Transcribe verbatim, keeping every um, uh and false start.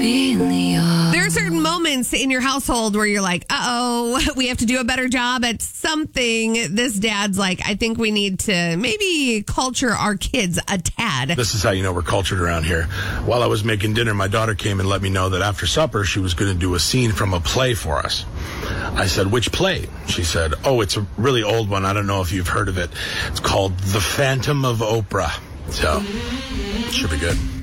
There are certain moments in your household where you're like, uh-oh, we have to do a better job at something. This dad's like, I think we need to maybe culture our kids a tad. This is how you know we're cultured around here. While I was making dinner, my daughter came and let me know that after supper, she was going to do a scene from a play for us. I said, which play? She said, oh, it's a really old one. I don't know if you've heard of it. It's called The Phantom of Oprah. So, it should be good.